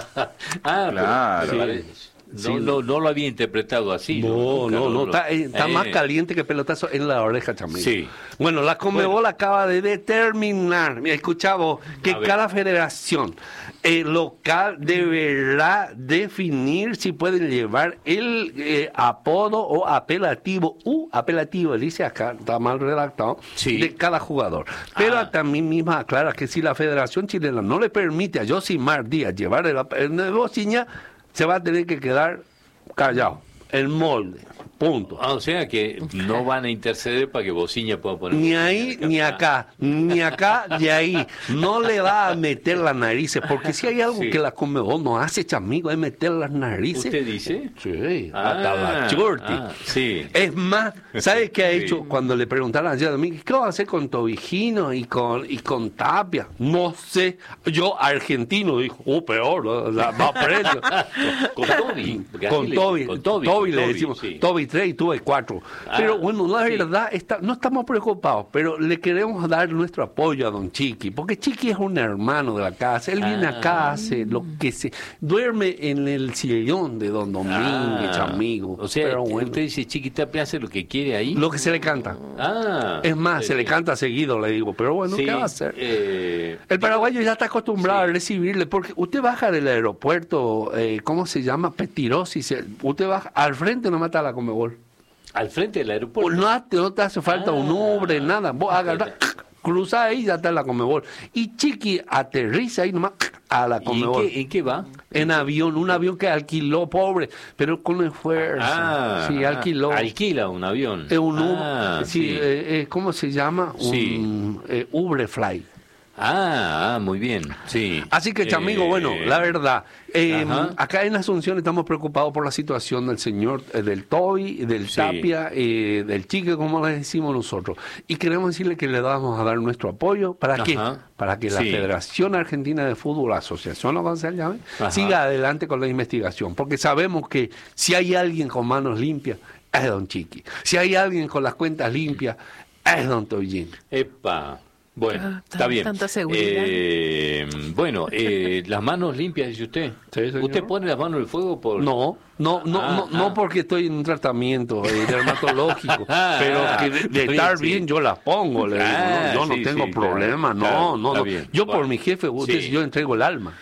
S2: Ah,
S5: Claro.
S2: pero-
S5: Sí.
S2: sí. No, no, no lo había interpretado así.
S4: No,
S2: Nunca
S4: no,
S2: lo-
S4: no,
S2: lo-
S4: está, eh, está
S2: Eh,
S4: más caliente que pelotazo en la oreja, chamigo.
S2: Sí.
S4: Bueno, la Conmebol acaba de determinar, mira, escucha vos, que
S2: A ver.
S4: cada federación eh, local deberá definir si pueden llevar el eh, apodo o apelativo, u apelativo, dice acá, está mal redactado,
S2: Sí.
S4: de cada jugador. Pero
S2: Ah.
S4: también misma aclara que si la Federación Chilena no le permite a Josimar Díaz llevar el, ap- el de Bociña, se va a tener que quedar callado, el molde, punto.
S2: Ah, o sea que no van a interceder para que Bociña pueda poner.
S4: Ni ahí, ni acá, ni acá, ni ahí. No le va a meter las narices, porque si hay algo
S2: Sí.
S4: que la Conmebol no hace, chamigo, es meter las narices.
S2: ¿Usted dice?
S4: Sí,
S2: Ah,
S4: hasta la churti.
S2: ah, sí.
S4: Es más, ¿sabe qué ha
S2: Sí.
S4: hecho cuando le preguntaron ayer a Domínguez, qué va a hacer con Tobijino y con, y con Tapia? No sé. Yo, argentino, dijo, oh, peor, la, va preso.
S2: Con Toby. porque así
S4: Con
S2: le-
S4: Toby,
S2: con Toby,
S4: Toby
S2: con
S4: le
S2: Toby,
S4: decimos,
S2: sí.
S4: Toby tres y tuve cuatro.
S2: Ah,
S4: pero bueno, la
S2: sí.
S4: verdad, está, no estamos preocupados, pero le queremos dar nuestro apoyo a don Chiqui, porque Chiqui es un hermano de la casa, él viene
S2: Ah.
S4: acá, hace lo que se... Duerme en el sillón de don Domínguez,
S2: Ah,
S4: amigo.
S2: O sea,
S4: pero bueno,
S2: usted dice Chiquita hace lo que quiere ahí.
S4: lo que se le canta.
S2: Ah.
S4: Es más,
S2: sí,
S4: se le
S2: sí.
S4: canta seguido, le digo, pero bueno,
S2: Sí,
S4: ¿qué va a hacer?
S2: eh,
S4: El paraguayo ya está acostumbrado
S2: Sí.
S4: a recibirle, porque usted baja del aeropuerto, eh, ¿cómo se llama? Petirosi, se- usted baja, al frente no mata a la Conmebol.
S2: al frente del aeropuerto.
S4: Pues no, te- no te hace falta un
S2: Ah.
S4: Uber, nada. Vos agarrás, cruzás ahí y ya está en la Conmebol. Y Chiqui aterriza ahí nomás a la
S2: ¿Y en
S4: Conmebol.
S2: qué, en qué va?
S4: En avión, un avión que alquiló, pobre, pero con esfuerzo.
S2: Ah,
S4: sí, alquiló.
S2: Alquila un avión.
S4: Es un Uber,
S2: Ah,
S4: sí,
S2: sí.
S4: eh, eh, ¿cómo se llama?
S2: Sí.
S4: Un eh, Uberfly.
S2: Ah, ah, muy bien. Sí.
S4: Así que, chamigo,
S2: Eh,
S4: bueno, la verdad, eh,
S2: ajá.
S4: acá en Asunción estamos preocupados por la situación del señor, eh, del Toby, del
S2: Sí.
S4: Tapia, eh, del Chique, como le decimos nosotros. Y queremos decirle que le vamos a dar nuestro apoyo. ¿Para qué?
S2: Ajá.
S4: Para que la
S2: Sí.
S4: Federación Argentina de Fútbol, la asociación, o como se llame,
S2: Ajá.
S4: siga adelante con la investigación. Porque sabemos que si hay alguien con manos limpias, es don Chiqui. Si hay alguien con las cuentas limpias, es don Toyín.
S2: Epa. Bueno,
S3: Ah,
S2: está
S3: tan-
S2: bien.
S3: tanta seguridad.
S2: Eh, bueno, eh, las manos limpias, dice usted.
S4: Sí, señor.
S2: ¿Usted pone las manos en el fuego por...?
S4: No, no, no,
S2: Ah,
S4: no,
S2: ah.
S4: no porque estoy en un tratamiento eh, dermatológico,
S2: Ah,
S4: pero que de, de
S2: está
S4: estar
S2: bien, sí.
S4: bien yo las pongo, le digo,
S2: Ah,
S4: no, yo no
S2: sí,
S4: tengo
S2: sí,
S4: problema,
S2: claro,
S4: no,
S2: claro,
S4: no,
S2: está
S4: no.
S2: bien.
S4: Yo por
S2: Bueno,
S4: mi jefe, usted,
S2: sí.
S4: yo entrego el alma.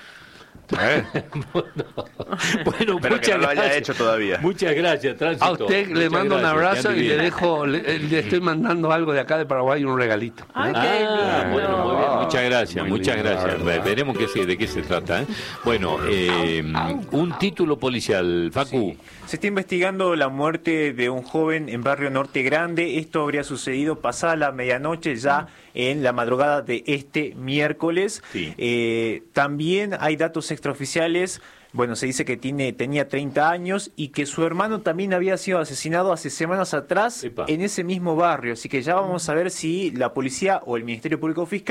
S4: Eh.
S2: Bueno,
S5: Pero que
S2: muchas
S5: no lo haya
S2: gracias.
S5: hecho todavía.
S2: Muchas gracias, Tránsito.
S4: A usted le
S2: Muchas
S4: mando un
S2: gracias,
S4: abrazo
S2: que ande
S4: y le
S2: bien.
S4: dejo, le, le estoy mandando algo de acá de Paraguay y un regalito.
S3: Ay, qué
S2: Ah,
S3: lindo.
S2: bueno, muy bien. Muchas gracias,
S4: Muy
S2: muchas
S4: lindo,
S2: gracias.
S4: la verdad.
S2: Veremos qué se- de qué se trata. ¿eh? Bueno, eh, un título policial, Facu.
S1: Sí. Se está investigando la muerte de un joven en Barrio Norte Grande. Esto habría sucedido pasada la medianoche, ya en la madrugada de este miércoles.
S2: Sí.
S1: Eh, también hay datos extraoficiales. Bueno, se dice que tiene, tenía treinta años y que su hermano también había sido asesinado hace semanas atrás
S2: Epa.
S1: en ese mismo barrio. Así que ya vamos a ver si la policía o el Ministerio Público Fiscal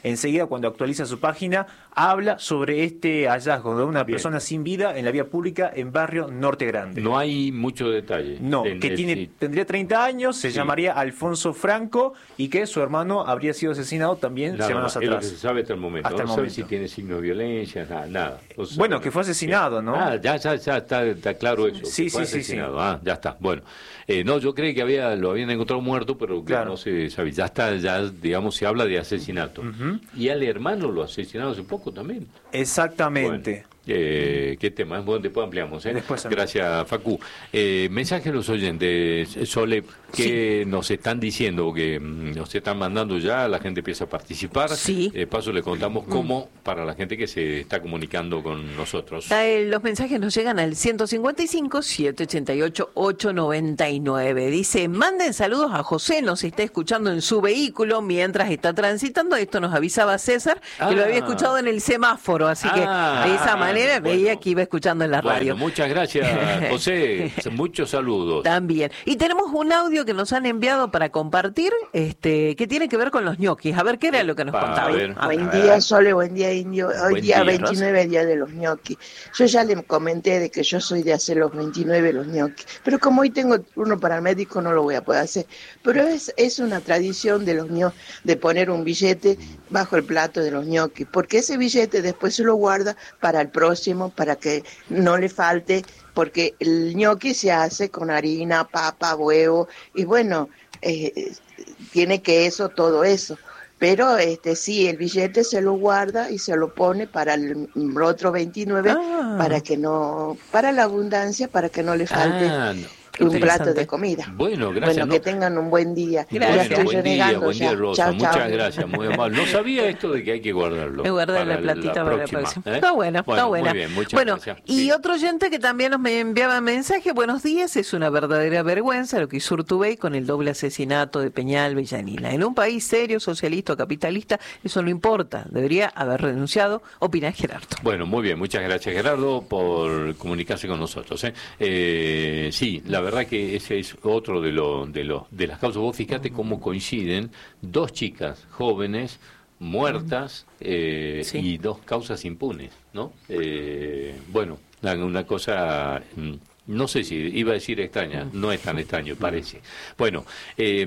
S1: enseguida cuando actualiza su página, habla sobre este hallazgo de una
S2: Bien.
S1: persona sin vida en la vía pública en barrio Norte Grande.
S2: No hay mucho detalle.
S1: No,
S2: en
S1: que
S2: el,
S1: tiene,
S2: sí.
S1: tendría treinta años, se
S2: Sí.
S1: llamaría Alfonso Franco y que su hermano habría sido asesinado también
S2: Nada
S1: semanas
S2: más, es lo
S1: atrás.
S2: que se sabe hasta el momento.
S1: Hasta
S2: no
S1: el
S2: sabe
S1: momento.
S2: si tiene signos de violencia, nada. nada. No se
S1: Bueno,
S2: sabe.
S1: que fue asesinado,
S2: Sí.
S1: ¿no?
S2: Ah, ya, ya, ya está, está claro eso.
S1: Sí,
S2: que fue
S1: sí, sí,
S2: asesinado.
S1: sí.
S2: Ah, ya está. Bueno, eh, no, yo creí que había lo habían encontrado muerto, pero que
S1: Claro.
S2: no se sabía. Ya está, ya, digamos, se habla de asesinato.
S1: Ujú.
S2: Y al hermano lo asesinaron hace poco también.
S1: Exactamente.
S2: Bueno, eh, ¿qué tema? Bueno, después ampliamos. ¿eh?
S1: Después ampliamos.
S2: Gracias, Facu. Eh, mensaje a los oyentes, Sole, que nos están diciendo, que mm, nos están mandando ya, la gente empieza a participar.
S3: Sí.
S2: De paso le contamos cómo para la gente que se está comunicando con nosotros.
S3: Eh, Los mensajes nos llegan al ciento cincuenta y cinco, setecientos ochenta y ocho, ochocientos noventa y nueve. Dice, manden saludos a José, nos está escuchando en su vehículo mientras está transitando. Esto nos avisaba César, que
S2: Ah.
S3: lo había escuchado en el semáforo, así que
S2: Ah,
S3: de esa manera
S2: bueno.
S3: veía que iba escuchando en la
S2: Bueno,
S3: radio.
S2: muchas gracias, José. Muchos saludos.
S3: También. Y tenemos un audio que nos han enviado para compartir, este, que tiene que ver con los ñoquis. A ver, ¿qué era lo que nos
S2: Epa,
S3: contaba?
S2: a ver.
S3: A
S5: Buen
S3: ver.
S5: día, Sole, buen día, Indio. Hoy
S2: Buen
S5: día
S2: día,
S5: veintinueve, día de los ñoquis. Yo ya le comenté de que yo soy de hacer los veintinueve los ñoquis, pero como hoy tengo uno para el médico no lo voy a poder hacer. Pero es, es una tradición de los ñoquis de poner un billete bajo el plato de los ñoquis, porque ese billete después se lo guarda para el próximo, para que no le falte, porque el ñoqui se hace con harina, papa, huevo, y bueno, eh, tiene queso, todo eso. Pero este sí, el billete se lo guarda y se lo pone para el otro veintinueve,
S3: Ah.
S5: para que no, para la abundancia, para que no le falte
S2: Ah, no.
S3: Qué
S5: un plato
S3: interesante.
S5: de comida.
S2: Bueno, gracias.
S5: Bueno,
S2: no-
S5: que tengan un buen día.
S3: Gracias.
S5: Ya estoy
S2: Bueno, buen día,
S5: renegando
S2: buen día,
S5: ya.
S2: Rosa.
S5: Chao,
S2: Muchas
S5: chao.
S2: gracias, muy amable. No sabía esto de que hay que guardarlo.
S3: Es guardar la
S2: para
S3: platita para la próxima.
S2: ¿eh?
S3: Está bueno, está buena.
S2: Muy bien, muchas
S3: bueno,
S2: gracias.
S3: y
S2: Sí.
S3: otro oyente que también nos me enviaba mensaje, buenos días, es una verdadera vergüenza lo que hizo Urtubey con el doble asesinato de Peñalba y Yanila. En un país serio, socialista o capitalista, eso no importa, debería haber renunciado, opina Gerardo.
S2: Bueno, muy bien, muchas gracias Gerardo por comunicarse con nosotros. ¿eh? Eh, sí, la verdad que ese es otro de, lo, de, lo, de las causas. Vos fíjate cómo coinciden dos chicas jóvenes muertas eh,
S3: Sí.
S2: y dos causas impunes, ¿no? Eh, bueno, una, una cosa... mm, no sé si iba a decir extraña, no es tan extraño, parece. Bueno, eh,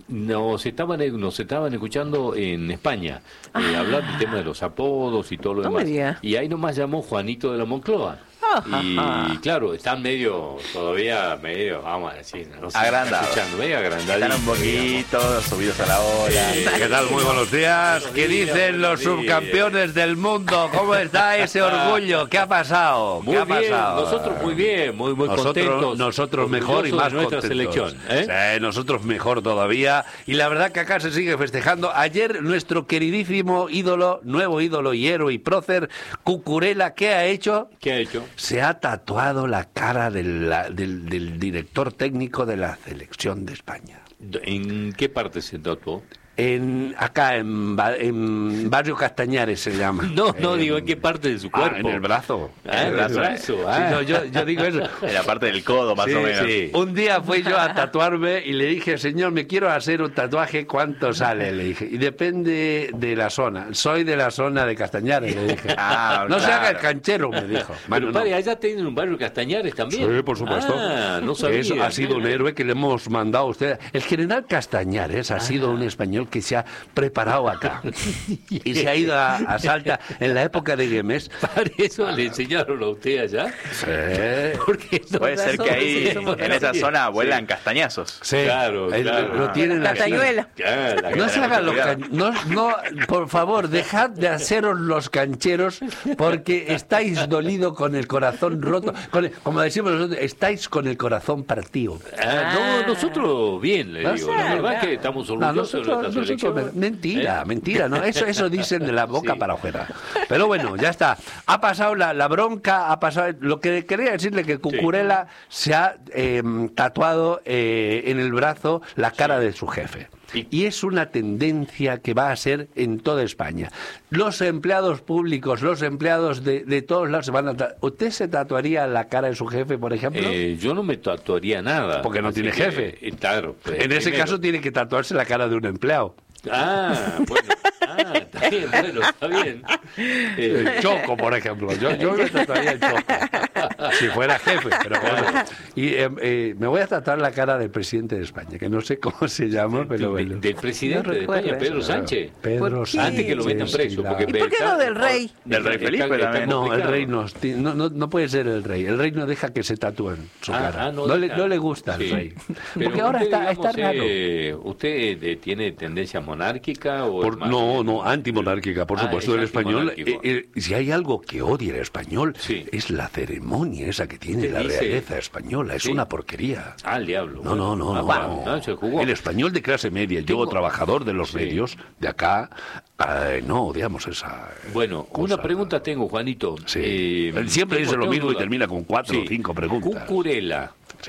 S2: nos estaban nos estaban escuchando en España, eh, hablar del tema de los apodos y todo lo
S3: No me
S2: demás.
S3: diga.
S2: Y ahí nomás llamó Juanito de la Moncloa.
S3: Ajá.
S2: Y claro, están medio, todavía medio, vamos a decir, no sé,
S6: Agrandados.
S2: escuchando, medio agrandaditos.
S6: Están un poquito subidos a la ola.
S2: Eh,
S4: ¿Qué tal? Muy buenos días. ¿Qué
S2: días,
S4: dicen los
S2: buenos días.
S4: subcampeones del mundo? ¿Cómo está ese orgullo? ¿Qué ha pasado?
S2: Muy
S4: ¿Qué ha
S2: bien,
S4: pasado?
S2: nosotros muy bien, muy, muy
S4: nosotros,
S2: contentos.
S4: nosotros mejor y
S2: orgullosos
S4: más
S2: de nuestra
S4: contentos.
S2: selección. ¿eh?
S4: Sí, nosotros mejor todavía. Y la verdad que acá se sigue festejando. Ayer nuestro queridísimo ídolo, nuevo ídolo y héroe y prócer, Cucurella, ¿qué ha hecho?
S2: ¿Qué ha hecho?
S4: Se ha tatuado la cara del, del, del director técnico de la selección de España.
S2: ¿En qué parte se tatuó?
S4: En, acá en, Ba- en Barrio Castañares se llama.
S2: No, no,
S4: Eh,
S2: digo, ¿en qué parte de su
S4: ah,
S2: cuerpo?
S4: en el brazo.
S2: Ah, en el brazo,
S4: Sí,
S2: ah.
S4: no, yo, yo digo eso.
S6: En la parte del codo, más
S4: Sí,
S6: o menos.
S4: sí. Un día fui yo a tatuarme y le dije, señor, me quiero hacer un tatuaje, ¿cuánto sale? Le dije, y depende de la zona. Soy de la zona de Castañares, le dije.
S6: Ah,
S4: No se
S6: claro.
S4: haga el canchero, me dijo.
S2: Pero
S4: Bueno, no.
S2: padre, allá tienen un barrio Castañares también.
S4: Sí, por supuesto.
S2: Ah, no sabía.
S4: Eso ha sido un héroe que le hemos mandado a usted. El general Castañares ha sido un español que se ha preparado acá y se ha ido a, a Salta en la época de Güemes.
S2: Padre, ¿eso le enseñaron a usted allá?
S4: Sí.
S2: Porque no-
S6: Puede ser que ahí,
S2: somos
S6: en esa
S2: así.
S6: zona, vuelan castañazos.
S4: Sí,
S2: Claro,
S4: el-
S2: claro.
S4: lo tienen así.
S3: Castañuela.
S2: Ah, la-
S4: No se
S6: Tenemos
S4: hagan los
S6: cuidado.
S4: can- no, no, por favor, dejad de haceros los cancheros porque estáis dolido con el corazón roto, con el- como decimos nosotros, estáis con el corazón partido.
S2: Ah, no, nosotros bien, le
S4: No
S2: digo.
S4: sé,
S2: La verdad
S3: claro.
S2: es que estamos
S4: No,
S2: orgullosos
S4: nosotros,
S2: de nuestra
S4: nosotros-
S2: selección.
S4: mentira,
S2: ¿Eh?
S4: mentira, ¿no? Eso, eso dicen de la boca
S2: Sí.
S4: para afuera. Pero bueno, ya está. Ha pasado la, la bronca, ha pasado. Lo que quería decirle que Cucurella se ha eh, tatuado eh, en el brazo la cara de su jefe.
S2: Y-
S4: Y es una tendencia que va a ser en toda España. Los empleados públicos, los empleados de, de todos lados se van a tatuar. ¿Usted se tatuaría la cara de su jefe, por ejemplo?
S2: Eh, yo no me tatuaría nada.
S4: Porque no
S2: Así
S4: tiene
S2: que,
S4: jefe.
S2: eh, claro. pues,
S4: en ese
S2: primero.
S4: caso tiene que tatuarse la cara de un empleado.
S2: Ah, bueno. Ah, está bien, bueno, está bien.
S4: El
S2: Eh,
S4: Choco, por ejemplo. Yo, yo me trataría el Choco. Si fuera jefe, pero bueno. Y eh, eh, me voy a tratar la cara del presidente de España, que no sé cómo se llama, pero
S2: de-
S4: bueno.
S2: del presidente
S3: No
S2: de España,
S3: recuerdo
S2: Pedro
S3: eso.
S2: Sánchez.
S4: Pedro
S3: ¿Por qué?
S4: Sánchez.
S2: Antes que lo metan preso.
S4: la-
S2: Porque
S3: ¿Y por qué
S2: está-
S3: no del rey?
S6: Del rey
S2: está-
S6: Felipe
S2: está
S6: también.
S4: No, el
S2: complicado.
S4: rey no, no, no, no puede ser el rey. El rey no deja que se tatúen su
S2: Ah,
S4: cara.
S2: ah,
S4: no,
S2: no
S4: le,
S2: deja.
S4: no le gusta
S2: Sí.
S4: el rey.
S2: Pero
S4: Porque ahora
S2: usted,
S4: está,
S2: digamos,
S4: está raro.
S2: eh, ¿Usted eh, tiene tendencia monárquica o
S4: Por-
S2: es más
S4: no,
S2: bien-
S4: no, antimonárquica, por
S2: Ah,
S4: supuesto.
S2: es
S4: El español,
S2: antimonárquico.
S4: eh, eh, si hay algo que odia el español,
S2: Sí.
S4: es la ceremonia esa que tiene
S2: ¿Qué
S4: la
S2: dice?
S4: realeza española. Es
S2: Sí.
S4: una porquería.
S2: Ah, el diablo.
S4: No, no, no,
S2: Ah,
S4: no,
S2: bueno,
S4: no.
S2: no, se jugó.
S4: El español de clase media, yo
S2: Tengo-
S4: trabajador de los
S2: Sí.
S4: medios de acá, eh, no odiamos esa. eh,
S2: Bueno,
S4: cosa.
S2: una pregunta tengo, Juanito.
S4: Sí.
S2: Eh,
S4: Él siempre
S2: tengo-
S4: dice lo
S2: tengo
S4: mismo y
S2: duda.
S4: termina con cuatro
S2: Sí.
S4: o cinco preguntas.
S2: Cucurela.
S4: Sí.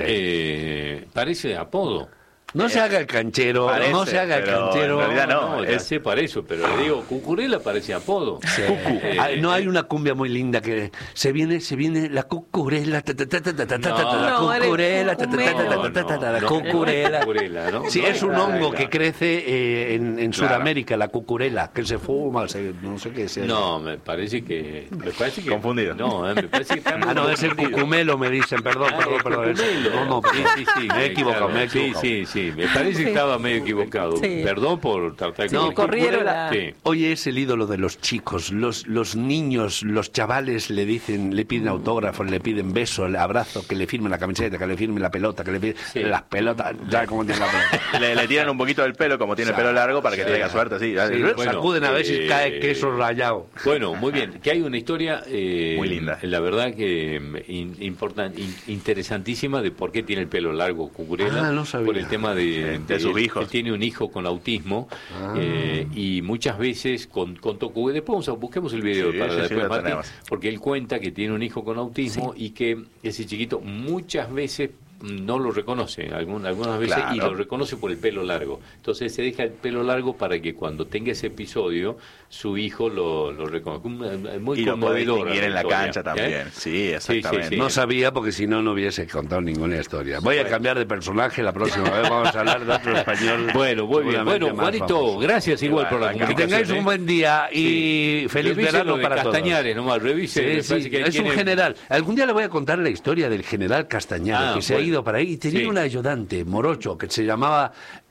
S2: Eh, parece apodo.
S4: No se haga el canchero,
S6: Parece,
S4: no se haga el
S6: pero
S4: canchero.
S6: en realidad no.
S2: ya
S6: es-
S2: sé para eso, pero le digo, Cucurela parece apodo.
S4: Cucu.
S2: Eh,
S4: Ah, no hay una cumbia muy linda que se viene, se viene la cucurela, ta, ta, ta, ta, ta, ta, ta,
S2: No,
S4: la
S3: no, eres
S4: cucurela, ta, ta, ta, ta, ta, ta, ta, ta, la
S2: no,
S4: cucurela.
S2: cucurela, ¿no?
S4: Sí,
S2: No,
S4: es un
S2: claro,
S4: hongo
S2: claro.
S4: que crece eh, en, en
S6: Claro.
S4: Sudamérica, la cucurela, que se fuma, se- no sé qué sea.
S2: No, me parece que... Me parece que
S6: Confundido.
S2: No, eh, me parece que está
S4: Ah, no, es el
S2: confundido.
S4: cucumelo, me dicen, perdón,
S2: Ah,
S4: perdón,
S2: el
S4: perdón. es-
S2: cucumelo.
S4: No, no,
S2: Sí, sí, sí.
S4: me he equivocado, me he
S2: Sí,
S4: equivocado.
S2: sí, sí, me parece que estaba medio equivocado.
S3: Sí.
S2: Perdón por tratar
S3: Sí,
S2: con
S3: corrieron
S2: Cucurela,
S3: la-
S2: sí.
S4: Hoy es el ídolo de los chicos, los, los niños, los chavales le dicen, le piden autógrafos, le piden besos, le abrazo, que le firmen la camiseta, que le firmen la pelota, que le firmen
S2: Sí.
S4: las pelotas, ya como tiene la pelota.
S6: Le, le tiran un poquito del pelo, como tiene el pelo largo, para que
S4: Sí.
S6: traiga suerte, sí.
S4: Sí,
S2: bueno,
S4: sacuden a ver si
S2: eh,
S4: cae queso rallado.
S2: Bueno, muy bien. Que hay una historia eh,
S6: Muy linda.
S2: La verdad que mm, in- importan- in- interesantísima de por qué tiene el pelo largo Cucurela.
S4: Ah, no sabía.
S2: Por el tema de,
S6: De sus
S2: él-
S6: hijos.
S2: él tiene un hijo con autismo
S4: Ah.
S2: eh, y muchas veces con, con Tocu- después vamos a, busquemos el video
S6: Sí,
S2: para
S6: sí, sí,
S2: después,
S6: lo
S2: Mati,
S6: tenemos.
S2: porque él cuenta que tiene un hijo con autismo y que ese chiquito muchas veces no lo reconoce, algún- algunas veces,
S6: Claro.
S2: y lo reconoce por el pelo largo. Entonces se deja el pelo largo para que cuando tenga ese episodio, su hijo lo, lo reconozca. Un- Muy
S6: Y lo puede
S2: conmovedora
S6: distinguir en la
S2: historia,
S6: cancha
S2: ¿eh?
S6: también. Sí, exactamente.
S2: sí.
S4: No sabía porque si no, no hubiese contado ninguna historia. Voy a cambiar de personaje la próxima vez, vamos a hablar de otro español.
S2: Bueno, muy bien.
S4: seguramente
S2: Bueno,
S4: más
S2: Juanito,
S4: famoso.
S2: gracias igual por la
S6: Que
S4: Que
S2: comunicación.
S4: tengáis un
S2: ¿eh?
S4: buen día y feliz
S2: Revise
S4: verano
S2: lo de
S4: para todos.
S2: Castañares, nomás, revise.
S4: Sí,
S2: me
S4: sí,
S2: parece que ahí
S4: es un
S2: tiene-
S4: general. Algún día le voy a contar la historia del general Castañares,
S2: Ah,
S4: que se ha
S2: bueno.
S4: ido para ahí y tenía
S2: Sí.
S4: un ayudante, morocho, que se llamaba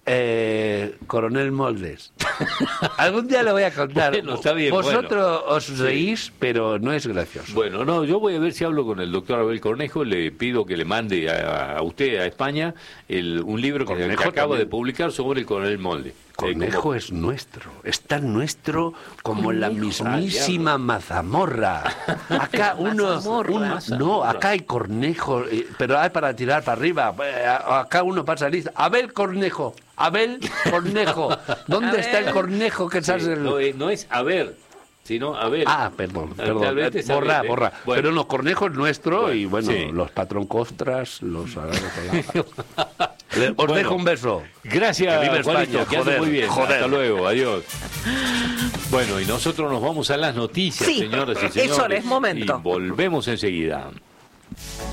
S4: eh, Coronel Moldes. Algún día le voy a contar.
S2: Bueno, está bien,
S4: Vosotros
S2: bueno.
S4: os reís, pero no es gracioso.
S2: Bueno, no, yo voy a ver si hablo con el doctor Abel Cornejo, le pido que le mande a, a usted, a España, el, un libro que,
S4: Cornejo
S2: que acaba
S4: también.
S2: de publicar sobre el coronel Molde.
S4: Cornejo
S2: Eh, como-
S4: es nuestro, es tan nuestro como la
S3: Cornejo.
S4: mismísima mazamorra. Acá uno,
S3: Mazamorra.
S4: uno- no,
S2: Mazamorra.
S4: acá hay Cornejo, eh, pero hay para tirar para arriba. Eh, Acá uno pasa lista. Abel Cornejo, Abel Cornejo. ¿Dónde
S3: Abel.
S4: está el Cornejo que se
S2: Sí,
S4: hace el-
S2: no, eh, no es a ver, sino a ver.
S4: Ah, perdón,
S2: Tal
S4: perdón.
S2: vez es
S4: Borra,
S2: Abel, ¿eh?
S4: borra.
S2: Bueno.
S4: Pero no, Cornejo es nuestro
S2: Bueno,
S4: y bueno,
S2: sí.
S4: los patroncostras, los... Os
S2: Bueno.
S4: dejo un beso.
S2: Gracias,
S4: Que viva
S2: Juanito,
S4: España,
S2: que hace
S4: joder,
S2: muy bien.
S4: joder.
S2: Hasta luego, adiós. Bueno, y nosotros nos vamos a las noticias,
S3: Sí,
S2: señoras y
S3: es
S2: señores.
S3: hora, es momento.
S2: Y volvemos enseguida.